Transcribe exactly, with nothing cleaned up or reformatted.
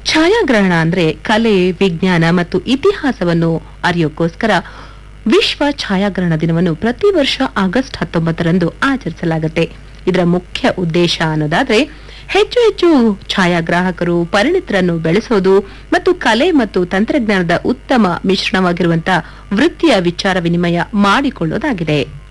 ಛಾಯಾಗ್ರಹಣ ಅಂದ್ರೆ ಕಲೆ, ವಿಜ್ಞಾನ ಮತ್ತು ಇತಿಹಾಸವನ್ನು ಅರಿಯೋಕ್ಕೋಸ್ಕರ ವಿಶ್ವ ಛಾಯಾಗ್ರಹಣ ದಿನವನ್ನು ಪ್ರತಿ ವರ್ಷ ಆಗಸ್ಟ್ ಹತ್ತೊಂಬತ್ತರಂದು ಆಚರಿಸಲಾಗುತ್ತೆ. ಇದರ ಮುಖ್ಯ ಉದ್ದೇಶ ಅನ್ನೋದಾದ್ರೆ ಹೆಚ್ಚು ಹೆಚ್ಚು ಛಾಯಾಗ್ರಾಹಕರು, ಪರಿಣಿತರನ್ನು ಬೆಳೆಸೋದು ಮತ್ತು ಕಲೆ ಮತ್ತು ತಂತ್ರಜ್ಞಾನದ ಉತ್ತಮ ಮಿಶ್ರಣವಾಗಿರುವಂತಹ ವೃತ್ತಿಯ ವಿಚಾರ ವಿನಿಮಯ ಮಾಡಿಕೊಳ್ಳೋದಾಗಿದೆ.